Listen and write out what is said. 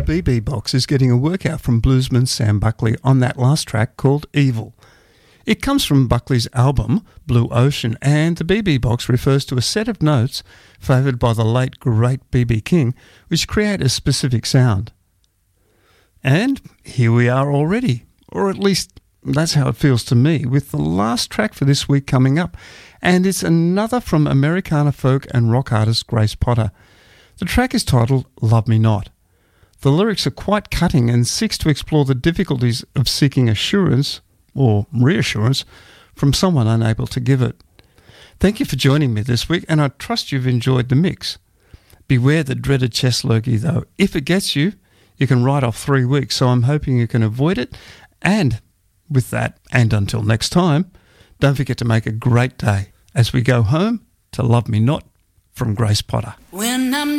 BB Box is getting a workout from bluesman Sam Buckley on that last track called Evil. It comes from Buckley's album, Blue Ocean, and the BB Box refers to a set of notes favoured by the late great B.B. King, which create a specific sound. And here we are already, or at least that's how it feels to me, with the last track for this week coming up, and it's another from Americana folk and rock artist Grace Potter. The track is titled Love Me Not. The lyrics are quite cutting and seeks to explore the difficulties of seeking assurance or reassurance from someone unable to give it. Thank you for joining me this week, and I trust you've enjoyed the mix. Beware the dreaded chest lurgy, though. If it gets you, you can write off 3 weeks, so I'm hoping you can avoid it. And with that, and until next time, don't forget to make a great day as we go home to Love Me Not from Grace Potter. When I'm